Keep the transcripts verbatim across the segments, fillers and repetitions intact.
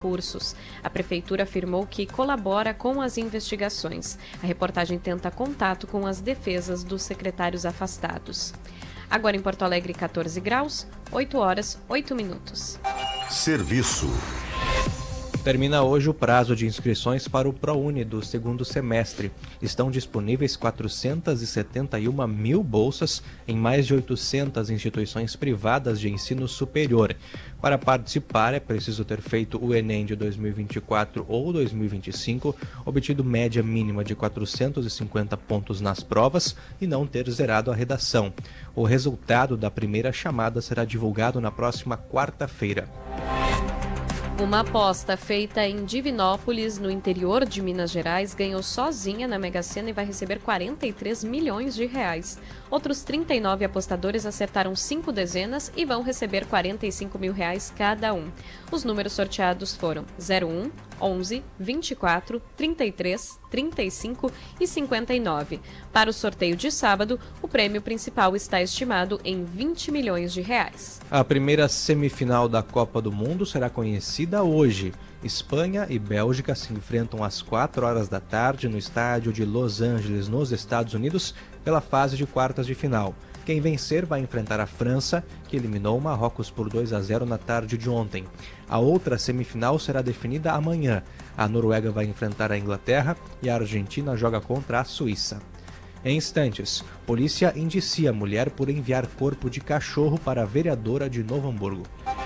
recursos. A prefeitura afirmou que colabora com as investigações. A reportagem tenta contato com as defesas dos secretários afastados. Agora em Porto Alegre, catorze graus, oito horas, oito minutos. Serviço. Termina hoje o prazo de inscrições para o ProUni do segundo semestre. Estão disponíveis quatrocentas e setenta e uma mil bolsas em mais de oitocentas instituições privadas de ensino superior. Para participar, é preciso ter feito o Enem de dois mil e vinte e quatro ou dois mil e vinte e cinco, obtido média mínima de quatrocentos e cinquenta pontos nas provas e não ter zerado a redação. O resultado da primeira chamada será divulgado na próxima quarta-feira. Uma aposta feita em Divinópolis, no interior de Minas Gerais, ganhou sozinha na Mega Sena e vai receber quarenta e três milhões de reais. Outros trinta e nove apostadores acertaram cinco dezenas e vão receber quarenta e cinco mil reais cada um. Os números sorteados foram zero um, onze, vinte e quatro, trinta e três, trinta e cinco e cinquenta e nove. Para o sorteio de sábado, o prêmio principal está estimado em vinte milhões de reais. A primeira semifinal da Copa do Mundo será conhecida hoje. Espanha e Bélgica se enfrentam às quatro horas da tarde no estádio de Los Angeles, nos Estados Unidos, pela fase de quartas de final. Quem vencer vai enfrentar a França, que eliminou o Marrocos por dois a zero na tarde de ontem. A outra semifinal será definida amanhã. A Noruega vai enfrentar a Inglaterra e a Argentina joga contra a Suíça. Em instantes, polícia indicia a mulher por enviar corpo de cachorro para a vereadora de Novo Hamburgo.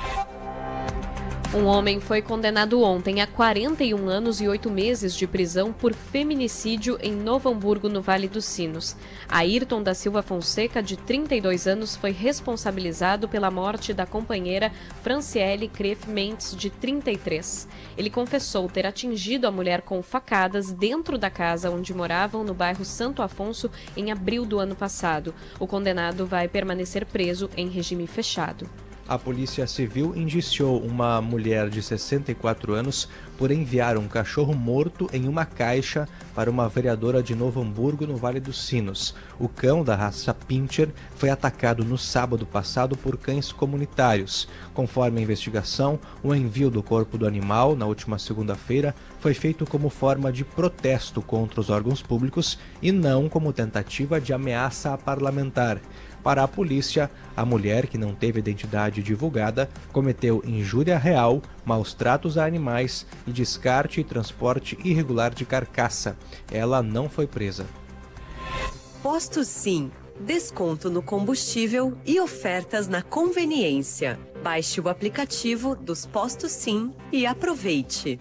Um homem foi condenado ontem a quarenta e um anos e oito meses de prisão por feminicídio em Novo Hamburgo, no Vale dos Sinos. Ayrton da Silva Fonseca, de trinta e dois anos, foi responsabilizado pela morte da companheira Franciele Cref Mendes, de trinta e três. Ele confessou ter atingido a mulher com facadas dentro da casa onde moravam, no bairro Santo Afonso, em abril do ano passado. O condenado vai permanecer preso em regime fechado. A Polícia Civil indiciou uma mulher de sessenta e quatro anos por enviar um cachorro morto em uma caixa para uma vereadora de Novo Hamburgo, no Vale dos Sinos. O cão da raça Pinscher foi atacado no sábado passado por cães comunitários. Conforme a investigação, o envio do corpo do animal, na última segunda-feira, foi feito como forma de protesto contra os órgãos públicos e não como tentativa de ameaça a parlamentar. Para a polícia, a mulher, que não teve identidade divulgada, cometeu injúria real, maus tratos a animais e descarte e transporte irregular de carcaça. Ela não foi presa. Posto Sim. Desconto no combustível e ofertas na conveniência. Baixe o aplicativo dos Postos Sim e aproveite.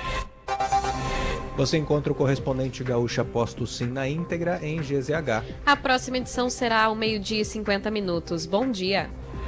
Você encontra o correspondente Gaúcha Posto Sim na íntegra em G Z H. A próxima edição será ao meio-dia e cinquenta minutos. Bom dia.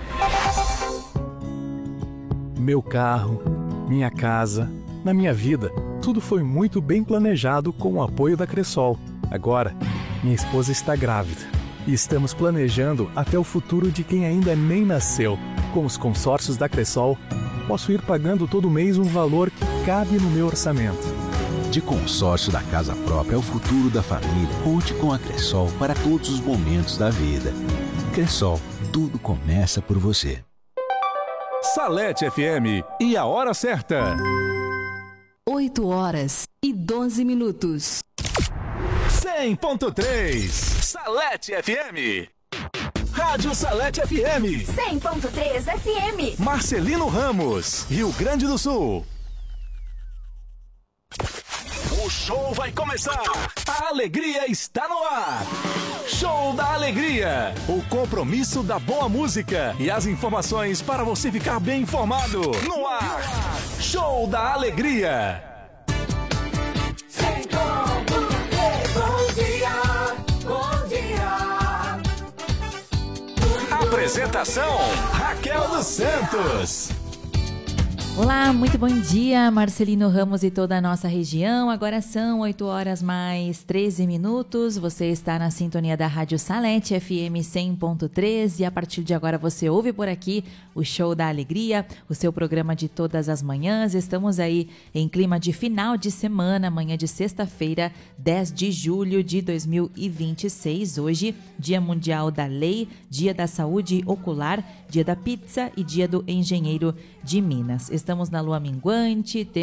Meu carro, minha casa, na minha vida, tudo foi muito bem planejado com o apoio da Cressol. Agora, minha esposa está grávida e estamos planejando até o futuro de quem ainda nem nasceu. Com os consórcios da Cressol, posso ir pagando todo mês um valor que cabe no meu orçamento. De consórcio da casa própria ao futuro da família, conte com a Cressol para todos os momentos da vida. Cressol, tudo começa por você. Salete F M e a hora certa. oito horas e doze minutos. cem ponto três Salete F M. Rádio Salete F M. cem ponto três F M. Marcelino Ramos, Rio Grande do Sul. O show vai começar! A alegria está no ar! Show da Alegria! O compromisso da boa música e as informações para você ficar bem informado. No ar! Show da Alegria! Bom dia, bom dia. Apresentação: Raquel dos Santos. Olá, muito bom dia, Marcelino Ramos e toda a nossa região. Agora são oito horas mais treze minutos. Você está na sintonia da Rádio Salete F M cem ponto três e a partir de agora você ouve por aqui o Show da Alegria, o seu programa de todas as manhãs. Estamos aí em clima de final de semana, manhã de sexta-feira, dez de julho de dois mil e vinte e seis. Hoje, Dia Mundial da Lei, Dia da Saúde Ocular, Dia da Pizza e Dia do Engenheiro de Minas. Estamos na lua minguante,